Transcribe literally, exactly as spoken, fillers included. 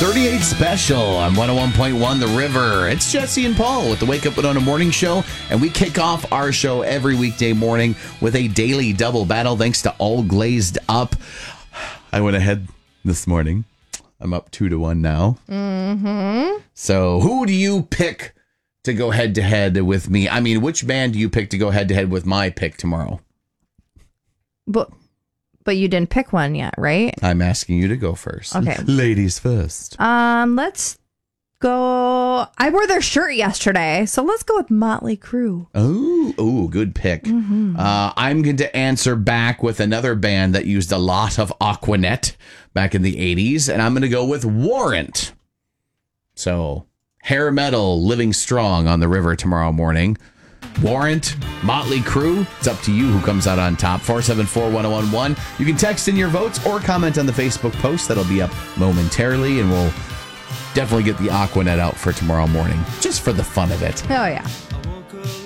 thirty-eight Special on one oh one point one The River. It's Jesse and Paul with the Wake Up Winona Morning Show, and we kick off our show every weekday morning with a daily double battle thanks to All Glazed Up. I went ahead this morning. I'm up two to one now. Mm-hmm. So who do you pick to go head to head with me? I mean, which band do you pick to go head to head with my pick tomorrow? But but you didn't pick one yet, right? I'm asking you to go first. Okay. Ladies first. Um, let's go. I wore their shirt yesterday, so let's go with Motley Crue. Oh, oh, good pick. Mm-hmm. Uh, I'm going to answer back with another band that used a lot of Aquanet back in the eighties, and I'm going to go with Warrant. So, hair metal, living strong on the river tomorrow morning. Warrant, Motley Crue. It's up to you who comes out on top. four seven four, one oh one one. You can text in your votes or comment on the Facebook post. That'll be up momentarily, and we'll definitely get the Aquanet out for tomorrow morning, just for the fun of it. Oh, yeah.